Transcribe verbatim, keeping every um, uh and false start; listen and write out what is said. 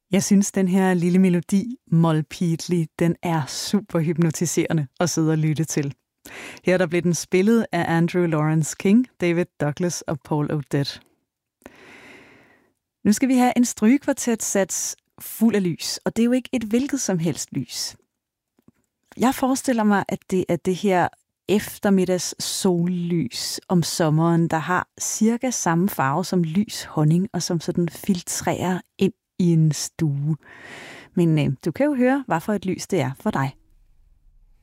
Jeg synes, den her lille melodi, Mol Peatly, den er super hypnotiserende at sidde og lytte til. Her der blev den spillet af Andrew Lawrence King, David Douglas og Paul Odette. Nu skal vi have en strygekvartetsats fuld af lys, og det er jo ikke et hvilket som helst lys. Jeg forestiller mig, at det er det her eftermiddags sollys om sommeren, der har cirka samme farve som lys honning, og som sådan filtrerer ind i en stue. Men øh, du kan jo høre, hvad for et lys det er for dig.